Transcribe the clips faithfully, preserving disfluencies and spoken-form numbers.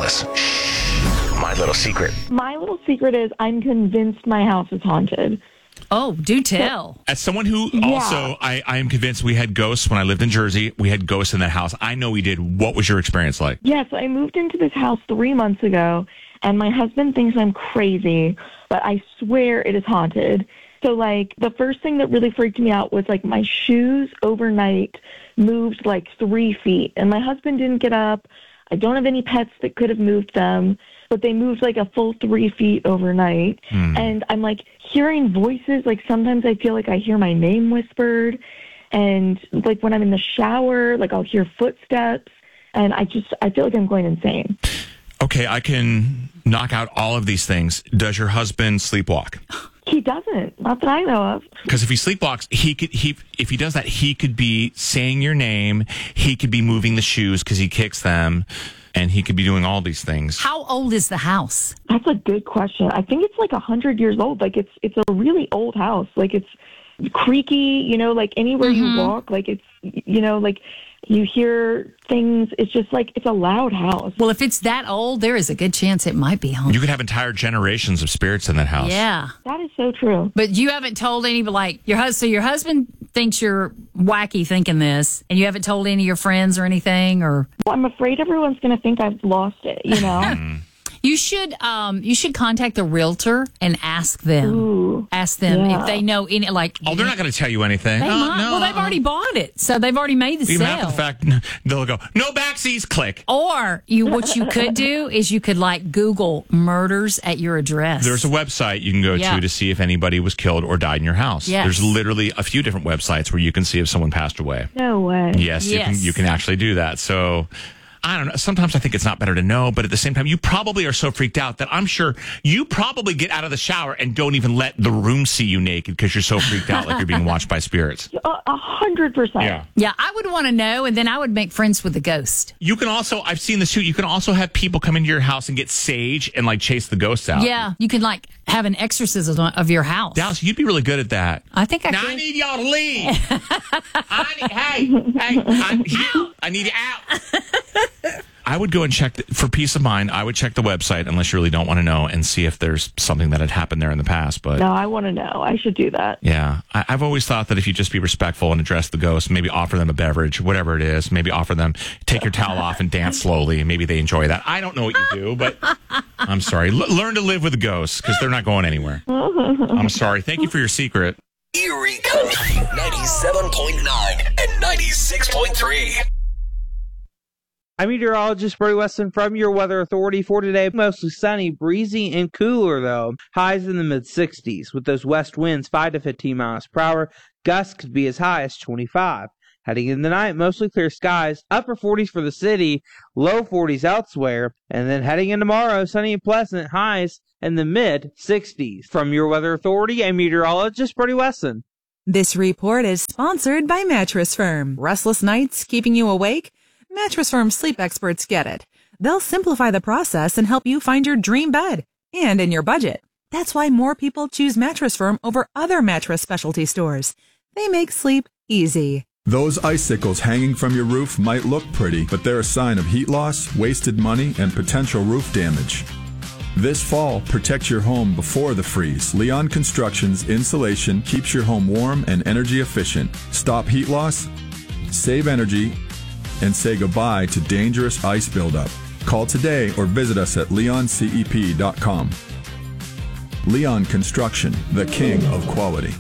us. My little secret. My little secret is I'm convinced my house is haunted. Oh, do tell. As someone who Yeah. also, I, I am convinced we had ghosts when I lived in Jersey. We had ghosts in that house. I know we did. What was your experience like? Yeah, so I moved into this house three months ago, and my husband thinks I'm crazy, but I swear it is haunted. So, like, the first thing that really freaked me out was, like, my shoes overnight moved, like, three feet. And my husband didn't get up. I don't have any pets that could have moved them, but they moved, like, a full three feet overnight. Hmm. And I'm, like, hearing voices. Like, sometimes I feel like I hear my name whispered. And, like, when I'm in the shower, like, I'll hear footsteps. And I just, I feel like I'm going insane. Okay, I can knock out all of these things. Does your husband sleepwalk? He doesn't. Not that I know of. Because if he sleepwalks, he could he if he does that, he could be saying your name. He could be moving the shoes because he kicks them, and he could be doing all these things. How old is the house? That's a good question. I think it's like a hundred years old. Like it's it's a really old house. Like it's creaky. You know, like anywhere Mm-hmm. you walk, like it's you know, like you hear things. It's just like it's a loud house. Well, if it's that old, there is a good chance it might be haunted. You could have entire generations of spirits in that house. Yeah. That is so true. But you haven't told any, like, your husband, so your husband thinks you're wacky thinking this, and you haven't told any of your friends or anything, or? Well, I'm afraid everyone's going to think I've lost it. You know. You should um you should contact the realtor and ask them. Ooh, ask them yeah. if they know any, like. Oh, they're not going to tell you anything. They Uh, might. no, Well, they've uh, already bought it, so they've already made the Even sale. after the fact, they'll go, no backseats, click. Or you, what you could do is you could like Google murders at your address. There's a website you can go Yeah. to to see if anybody was killed or died in your house. Yes. There's literally a few different websites where you can see if someone passed away. no way. Yes, you can Yes. you can actually do that. So I don't know. Sometimes I think it's not better to know, but at the same time, you probably are so freaked out that I'm sure you probably get out of the shower and don't even let the room see you naked because you're so freaked out like you're being watched by spirits. A a hundred percent. Yeah. Yeah, I would want to know, and then I would make friends with the ghost. You can also, I've seen this too, you can also have people come into your house and get sage and like chase the ghosts out. Yeah, you can like have an exorcism of your house. Dallas, you'd be really good at that. I think I Now could. I need y'all to leave. I need, hey, hey, I, I need you out. I would go and check, the, for peace of mind, I would check the website unless you really don't want to know and see if there's something that had happened there in the past. But No, I want to know. I should do that. yeah, I, I've always thought that if you just be respectful and address the ghosts, maybe offer them a beverage, whatever it is, maybe offer them, take your towel off and dance slowly. Maybe they enjoy that. I don't know what you do, but I'm sorry. L- learn to live with the ghosts because they're not going anywhere. I'm sorry. Thank you for your secret. Erie Country ninety-seven point nine and ninety-six point three. I'm meteorologist Brody Weston from your Weather Authority for today. Mostly sunny, breezy, and cooler, though. Highs in the mid-sixties, with those west winds five to fifteen miles per hour. Gusts could be as high as twenty-five. Heading into the night, mostly clear skies. Upper forties for the city, low forties elsewhere. And then heading into tomorrow, sunny and pleasant, highs in the mid-sixties. From your Weather Authority, I'm meteorologist Brody Weston. This report is sponsored by Mattress Firm. Restless nights keeping you awake? Mattress Firm sleep experts get it. They'll simplify the process and help you find your dream bed and in your budget. That's why more people choose Mattress Firm over other mattress specialty stores. They make sleep easy. Those icicles hanging from your roof might look pretty, but they're a sign of heat loss, wasted money, and potential roof damage. This fall, protect your home before the freeze. Leon Construction's insulation keeps your home warm and energy efficient. Stop heat loss, save energy, and say goodbye to dangerous ice buildup. Call today or visit us at leon c e p dot com. Leon Construction, the king of quality.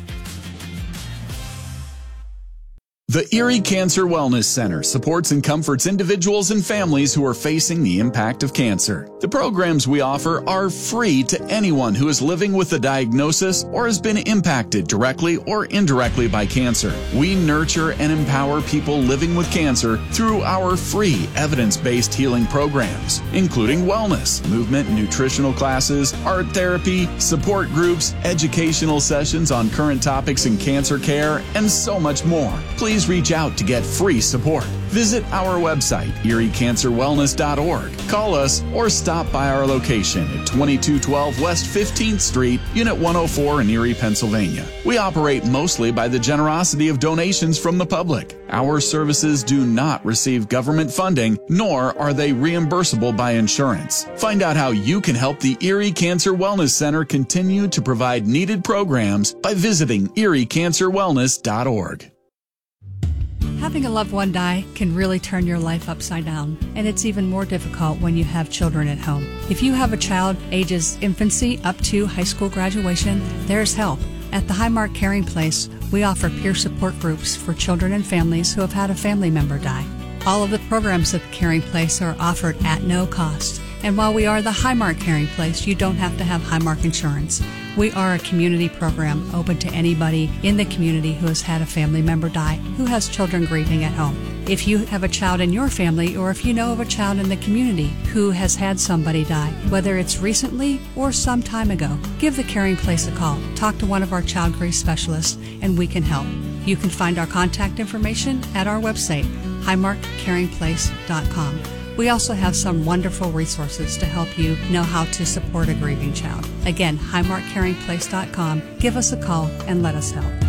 The Erie Cancer Wellness Center supports and comforts individuals and families who are facing the impact of cancer. The programs we offer are free to anyone who is living with a diagnosis or has been impacted directly or indirectly by cancer. We nurture and empower people living with cancer through our free evidence-based healing programs, including wellness, movement and nutritional classes, art therapy, support groups, educational sessions on current topics in cancer care, and so much more. Please please reach out to get free support. Visit our website, erie cancer wellness dot org. Call us or stop by our location at twenty-two twelve West fifteenth Street, Unit one oh four in Erie, Pennsylvania. We operate mostly by the generosity of donations from the public. Our services do not receive government funding, nor are they reimbursable by insurance. Find out how you can help the Erie Cancer Wellness Center continue to provide needed programs by visiting erie cancer wellness dot org. Having a loved one die can really turn your life upside down, and it's even more difficult when you have children at home. If you have a child ages infancy up to high school graduation, there's help. At the Highmark Caring Place, we offer peer support groups for children and families who have had a family member die. All of the programs at the Caring Place are offered at no cost. And while we are the Highmark Caring Place, you don't have to have Highmark insurance. We are a community program open to anybody in the community who has had a family member die, who has children grieving at home. If you have a child in your family, or if you know of a child in the community who has had somebody die, whether it's recently or some time ago, give the Caring Place a call. Talk to one of our child grief specialists, and we can help. You can find our contact information at our website, highmark caring place dot com. We also have some wonderful resources to help you know how to support a grieving child. Again, highmark caring place dot com. Give us a call and let us help.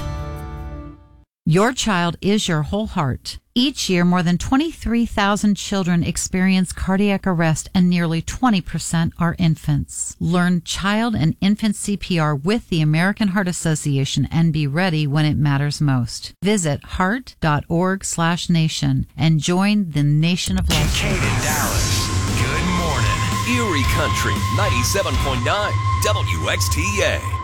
Your child is your whole heart. Each year, more than twenty-three thousand children experience cardiac arrest, and nearly twenty percent are infants. Learn child and infant C P R with the American Heart Association and be ready when it matters most. Visit heart.org slash nation and join the nation of life. Kate and Dallas. Good morning. Erie Country ninety-seven point nine W X T A.